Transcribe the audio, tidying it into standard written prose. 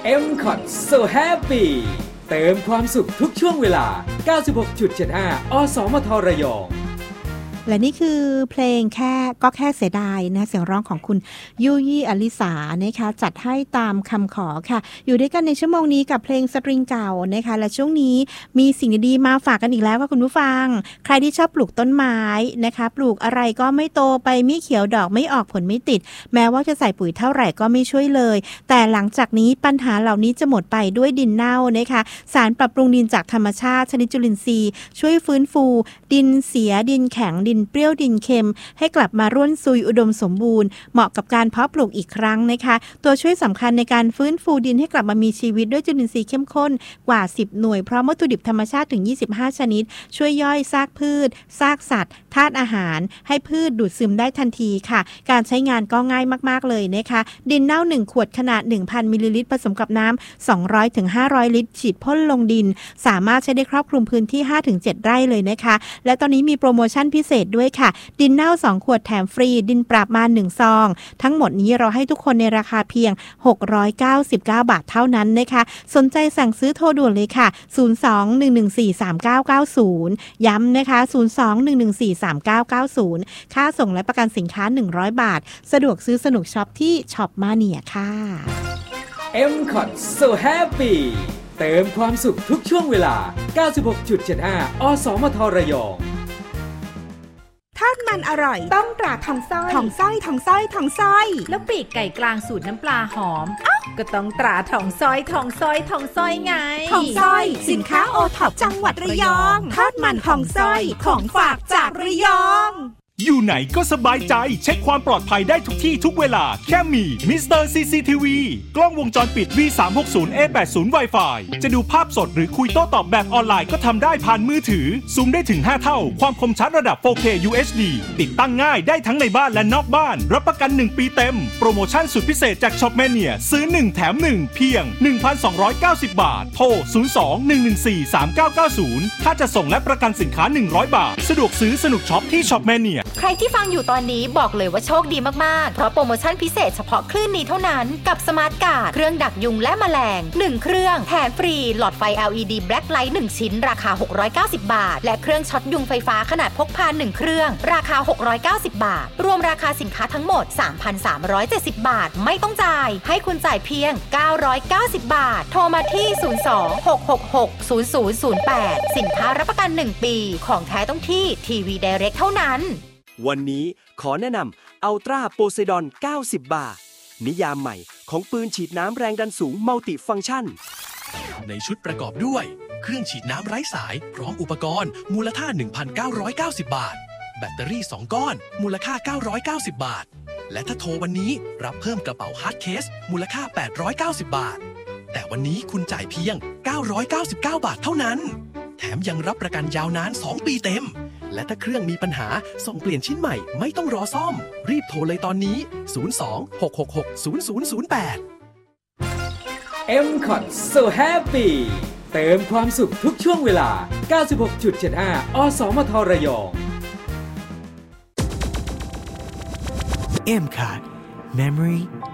MCOT So Happy เติมความสุขทุกช่วงเวลา 96.75 อสมทระยองและนี่คือเพลงแค่เสียดายนะเสียงร้องของคุณยุยี่อลิสานะคะจัดให้ตามคำขอค่ะอยู่ด้วยกันในชั่วโมงนี้กับเพลงสตริงเก่านะคะและช่วงนี้มีสิ่งดีๆมาฝากกันอีกแล้วค่ะคุณผู้ฟังใครที่ชอบปลูกต้นไม้นะคะปลูกอะไรก็ไม่โตไปไม่เขียวดอกไม่ออกผลไม่ติดแม้ว่าจะใส่ปุ๋ยเท่าไหร่ก็ไม่ช่วยเลยแต่หลังจากนี้ปัญหาเหล่านี้จะหมดไปด้วยดินเน่านะคะสารปรับปรุงดินจากธรรมชาติชนิดจุลินทรีย์ช่วยฟื้นฟูดินเสียดินแข็งดินเปรี้ยวดินเค็มให้กลับมาร่วนซุยอุดมสมบูรณ์เหมาะกับการเพาะปลูกอีกครั้งนะคะตัวช่วยสำคัญในการฟื้นฟูดินให้กลับมามีชีวิตด้วยจุลินทรีย์เข้มข้นกว่า10หน่วยพร้อมวัตถุดิบธรรมชาติถึง25ชนิดช่วยย่อยซากพืชซากสัตว์ธาตุอาหารให้พืชดูดซึมได้ทันทีค่ะการใช้งานก็ง่ายมากๆเลยนะคะดินเน่า1ขวดขนาด 1,000 มิลลิลิตรผสมกับน้ำ200ถึง500ลิตรฉีดพ่นลงดินสามารถใช้ได้ครอบคลุมพื้นที่ 5-7 ไร่เลยนะคะและตอนนี้มีโปรโมชั่นพิเศษด้วยค่ะดินเน่า2ขวดแถมฟรีดินปรับมา1ซองทั้งหมดนี้เราให้ทุกคนในราคาเพียง699 บาทเท่านั้นนะคะสนใจสั่งซื้อโทรด่วนเลยค่ะ02-114-3990ย้ำนะคะ02-114-3990ค่าส่งและประกันสินค้า100บาทสะดวกซื้อสนุกช็อปที่ช็อปมาเนียค่ะ MCOT So Happy เติมความสุขทุกช่วงเวลา 96.75 อสมทระยองทอดมันอร่อยต้องตราทองสร้อยทองสร้อยทองสร้อยทองสร้อยแล้วปีกไก่กลางสูตรน้ำปลาหอมก็ต้องตราทองสร้อยทองสร้อยทองสร้อยไงทองสร้อยสินค้าโอท็อปจังหวัดระยองทอดมันทองสร้อยของฝากจากระยองอยู่ไหนก็สบายใจเช็คความปลอดภัยได้ทุกที่ทุกเวลาแค่มีมิสเตอร์ CCTV กล้องวงจรปิด V360A80 Wi-Fi จะดูภาพสดหรือคุยโต้ตอบแบบออนไลน์ก็ทำได้ผ่านมือถือซูมได้ถึง5เท่าความคมชัดระดับ 4K UHD ติดตั้งง่ายได้ทั้งในบ้านและนอกบ้านรับประกัน1ปีเต็มโปรโมชั่นสุดพิเศษจากช็อปแมเนียซื้อ1แถม1เพียง 1,290 บาทโทร 02-114-3990 ถ้าจะส่งและประกันสินค้า100 บาทสะดวกซื้อสนุกช็อปที่ช็อปแมเนียใครที่ฟังอยู่ตอนนี้บอกเลยว่าโชคดีมากๆเพราะโปรโมชั่นพิเศษเฉพาะคลื่นนี้เท่านั้นกับสมาร์ทการ์ดเครื่องดักยุงและแมลง1เครื่องแถมฟรีหลอดไฟ LED Black Light 1ชิ้นราคา690บาทและเครื่องช็อตยุงไฟฟ้าขนาดพกพา1เครื่องราคา690บาทรวมราคาสินค้าทั้งหมด 3,370 บาทไม่ต้องจ่ายให้คุณจ่ายเพียง990บาทโทรมาที่02-666-0008สินค้ารับประกัน1ปีของแท้ต้องที่ทีวีไดเรกเท่านั้นวันนี้ขอแนะนำอัลตราโพไซดอน90 บาทนิยามใหม่ของปืนฉีดน้ำแรงดันสูงมัลติฟังก์ชันในชุดประกอบด้วยเครื่องฉีดน้ำไร้สายพร้อมอุปกรณ์มูลค่า 1,990 บาทแบตเตอรี่2ก้อนมูลค่า990 บาทและถ้าโทรวันนี้รับเพิ่มกระเป๋าฮาร์ดเคสมูลค่า890 บาทแต่วันนี้คุณจ่ายเพียง999 บาทเท่านั้นแถมยังรับประกันยาวนาน2ปีเต็มและถ้าเครื่องมีปัญหาส่งเปลี่ยนชิ้นใหม่ไม่ต้องรอซ่อมรีบโทรเลยตอนนี้02-666-0008 MCOT So Happy เติมความสุขทุกช่วงเวลา 96.75 อสมทระยอง MCOT Memory